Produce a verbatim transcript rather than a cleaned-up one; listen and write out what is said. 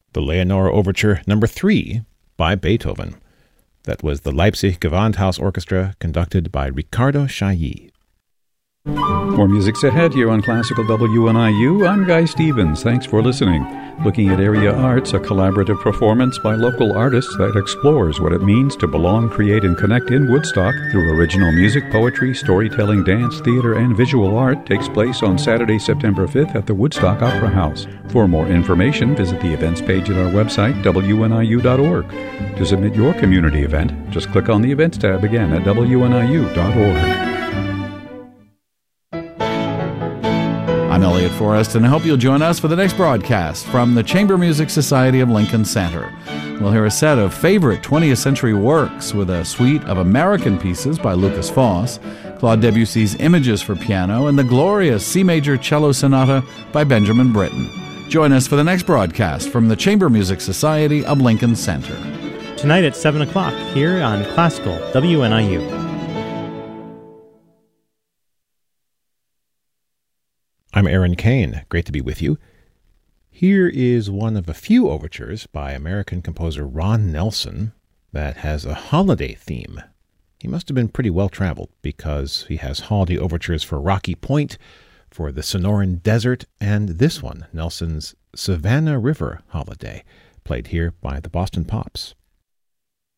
the Leonore Overture Number three by Beethoven. That was the Leipzig Gewandhaus Orchestra, conducted by Riccardo Chailly. More music's ahead here on Classical W N I U. I'm Guy Stevens. Thanks for listening. Looking at Area Arts, a collaborative performance by local artists that explores what it means to belong, create, and connect in Woodstock through original music, poetry, storytelling, dance, theater, and visual art takes place on Saturday, September fifth at the Woodstock Opera House. For more information, visit the events page at our website, W N I U dot org. To submit your community event, just click on the Events tab again at W N I U dot org. I'm Elliot Forrest, and I hope you'll join us for the next broadcast from the Chamber Music Society of Lincoln Center. We'll hear a set of favorite twentieth century works with a suite of American pieces by Lukas Foss, Claude Debussy's Images for Piano, and the glorious C Major Cello Sonata by Benjamin Britten. Join us for the next broadcast from the Chamber Music Society of Lincoln Center. Tonight at seven o'clock here on Classical W N I U. I'm Aaron Kane. Great to be with you. Here is one of a few overtures by American composer Ron Nelson that has a holiday theme. He must have been pretty well-traveled because he has holiday overtures for Rocky Point, for the Sonoran Desert, and this one, Nelson's Savannah River Holiday, played here by the Boston Pops.